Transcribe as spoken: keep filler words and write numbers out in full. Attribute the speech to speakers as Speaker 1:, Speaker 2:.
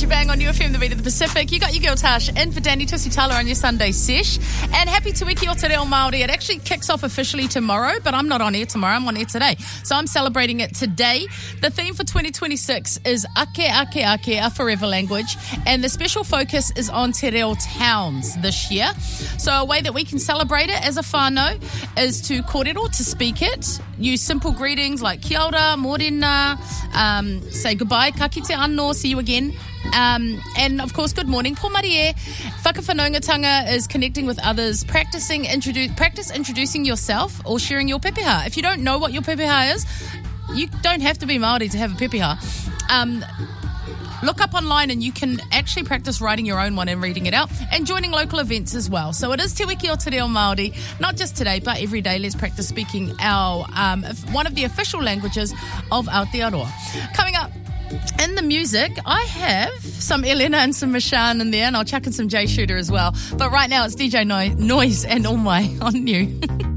Speaker 1: Energy Bang on U F M, the beat of the Pacific. You got your girl Tash in for Danny Tusitala on your Sunday sesh. And happy Te Wiki o Te Reo Māori. It actually kicks off officially tomorrow, but I'm not on air tomorrow. I'm on air today. So I'm celebrating it today. The theme for twenty twenty-six is Ake Ake Ake, a forever language. And the special focus is on Te Reo towns this year. So a way that we can celebrate it as a whānau is to kōrero, to speak it. Use simple greetings like kia ora, morena, um, say goodbye, ka kite anō, see you again. Um, and of course, good morning, pomari e. Whakawhanaungatanga is connecting with others, practicing, introduce, practice introducing yourself or sharing your pepeha. If you don't know what your pepeha is, you don't have to be Māori to have a pepeha. Um, Look up online and you can actually practice writing your own one and reading it out and joining local events as well. So it is Te Wiki o Te Reo Māori, not just today, but every day. Let's practice speaking our um, one of the official languages of Aotearoa. Coming up in the music, I have some Elena and some Mishan in there, and I'll chuck in some Jay Shooter as well. But right now it's D J no- Noise and All My on you.